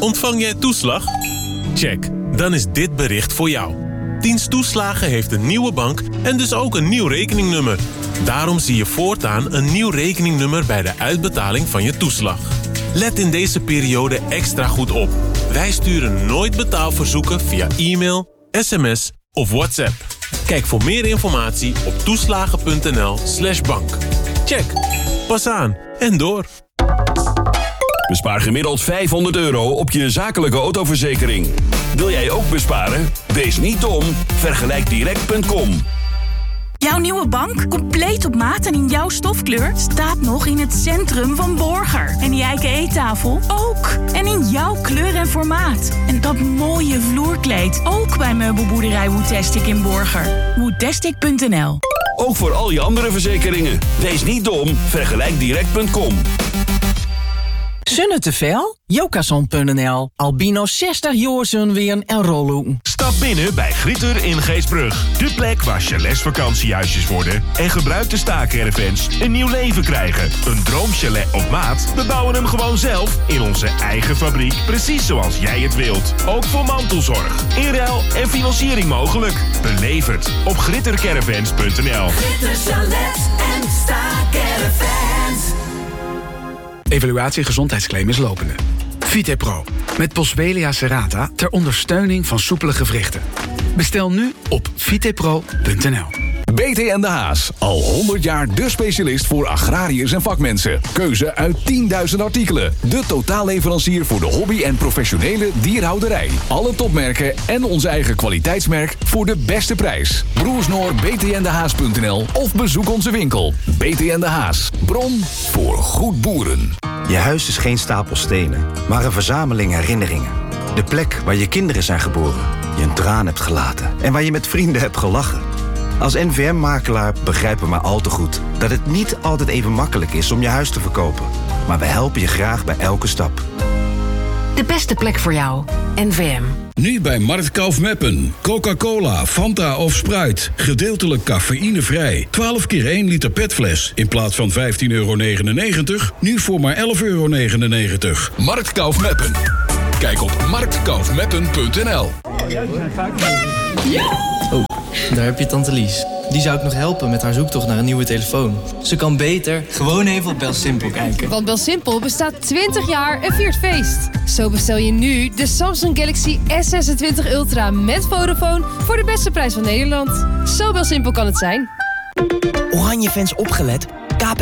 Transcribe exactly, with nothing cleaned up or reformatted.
Ontvang jij toeslag? Check, dan is dit bericht voor jou. Dienst Toeslagen heeft een nieuwe bank en dus ook een nieuw rekeningnummer. Daarom zie je voortaan een nieuw rekeningnummer bij de uitbetaling van je toeslag. Let in deze periode extra goed op. Wij sturen nooit betaalverzoeken via e-mail, sms of WhatsApp. Kijk voor meer informatie op toeslagen.nl slash bank. Check. Pas aan en door. Bespaar gemiddeld vijfhonderd euro op je zakelijke autoverzekering. Wil jij ook besparen? Wees niet dom. Vergelijk direct punt com. Jouw nieuwe bank, compleet op maat en in jouw stofkleur, staat nog in het centrum van Borger. En die eiken eettafel ook. En in jouw kleur en formaat. En dat mooie vloerkleed, ook bij meubelboerderij Woodestic in Borger. woodestic punt n l. Ook voor al je andere verzekeringen. Wees niet dom. Vergelijk direct punt com. Zonne te veel? Jokason punt n l. Albino zestig jaar zonweren en rollen. Stap binnen bij Grieter in Geesbrug. De plek waar chalets vakantiehuisjes worden en gebruikte staakervens een nieuw leven krijgen. Een droomchalet op maat? We bouwen hem gewoon zelf in onze eigen fabriek. Precies zoals jij het wilt. Ook voor mantelzorg, inruil en financiering mogelijk. Beleef het op grietercaravans punt n l. Gritter Chalet en staakervens. Evaluatie gezondheidsclaim is lopende. Vitepro, met Boswellia serrata ter ondersteuning van soepele gewrichten. Bestel nu op vitepro punt n l. B T en de Haas, al honderd jaar de specialist voor agrariërs en vakmensen. Keuze uit tienduizend artikelen. De totaalleverancier voor de hobby- en professionele dierhouderij. Alle topmerken en onze eigen kwaliteitsmerk voor de beste prijs. Broersnoor b t n de haas punt n l of bezoek onze winkel. B T en de Haas, bron voor goed boeren. Je huis is geen stapel stenen, maar een verzameling herinneringen. De plek waar je kinderen zijn geboren, je een traan hebt gelaten en waar je met vrienden hebt gelachen. Als N V M-makelaar begrijpen we maar al te goed dat het niet altijd even makkelijk is om je huis te verkopen. Maar we helpen je graag bij elke stap. De beste plek voor jou, N V M. Nu bij Markt Kaufmeppen. Coca-Cola, Fanta of Sprite. Gedeeltelijk cafeïnevrij. twaalf keer één liter petfles. In plaats van vijftien euro negenennegentig. Nu voor maar elf euro negenennegentig. Markt Kaufmeppen. Kijk op markt kaufmeppen punt n l. Oh, daar heb je tante Lies. Die zou ik nog helpen met haar zoektocht naar een nieuwe telefoon. Ze kan beter gewoon even op BelSimpel kijken. Want BelSimpel bestaat twintig jaar en viert feest. Zo bestel je nu de Samsung Galaxy S zesentwintig Ultra met Vodafone voor de beste prijs van Nederland. Zo BelSimpel kan het zijn. Oranje fans opgelet.